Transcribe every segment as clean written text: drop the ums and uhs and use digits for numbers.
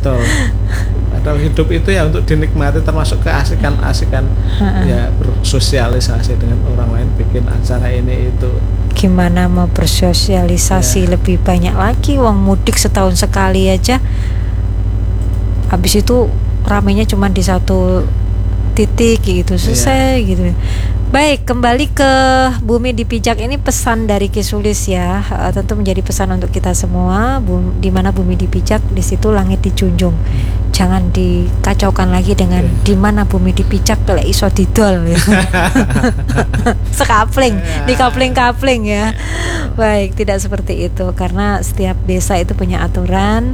betul. Padahal hidup itu ya untuk dinikmati, termasuk keasikan-asikan ya, bersosialisasi dengan orang lain, bikin acara ini itu. Gimana mau bersosialisasi lebih banyak lagi, wong mudik setahun sekali aja. Habis itu ramenya cuma di satu titik gitu, selesai gitu. Baik, kembali ke Bumi Dipijak ini, pesan dari Ki Sulis ya, tentu menjadi pesan untuk kita semua. Di mana bumi dipijak, di situ langit dijunjung. Jangan dikacaukan lagi dengan di mana bumi dipijak lek iso didol ya. Sekapling, dikapling-kapling ya. Baik, tidak seperti itu, karena setiap desa itu punya aturan,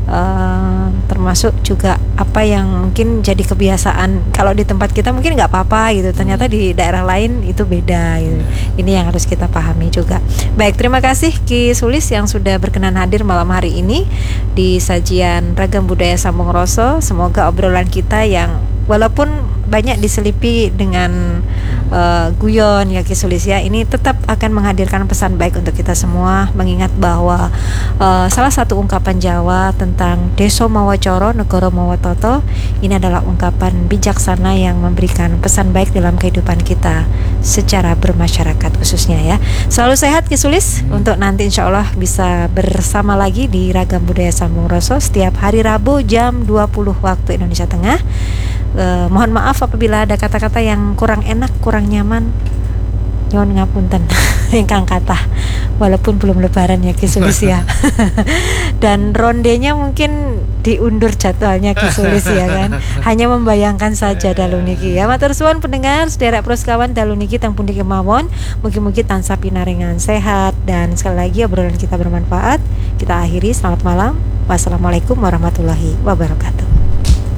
termasuk juga apa yang mungkin jadi kebiasaan kalau di tempat kita mungkin nggak apa-apa gitu, ternyata di daerah lain itu beda gitu. Ini yang harus kita pahami juga. Baik, terima kasih Ki Sulis yang sudah berkenan hadir malam hari ini di sajian Ragam Budaya Sambung Roso. Semoga obrolan kita yang walaupun banyak diselipi dengan guyon ya Ki Sulis ya, ini tetap akan menghadirkan pesan baik untuk kita semua, mengingat bahwa salah satu ungkapan Jawa tentang Deso Mawa Coro Negoro Mawa Toto ini adalah ungkapan bijaksana yang memberikan pesan baik dalam kehidupan kita secara bermasyarakat khususnya ya. Selalu sehat Ki Sulis, untuk nanti insya Allah bisa bersama lagi di Ragam Budaya Sambung Roso setiap hari Rabu jam 20 waktu Indonesia Tengah. Mohon maaf apabila ada kata-kata yang kurang enak, kurang nyaman, nyuwun ngapunten ingkang kathah, walaupun belum lebaran ya Ki Sulis ya. Dan rondenya mungkin diundur jadwalnya Ki Sulis ya kan, hanya membayangkan saja dalu niki ya. Matur suwun pendengar sedherek proskawan, dalu niki teng pundi kemawon, mugi-mugi tansah pinaringan sehat, dan sekali lagi obrolan kita bermanfaat. Kita akhiri, selamat malam, wassalamualaikum warahmatullahi wabarakatuh.